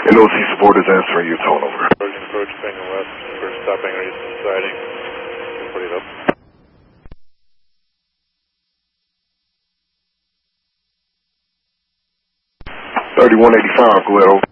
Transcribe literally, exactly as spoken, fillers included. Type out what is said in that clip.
N O C support is answering your tone over. Approaching, approach, Banger West, first stop, Banger East siding. Put it up. thirty-one eighty-five, go ahead over.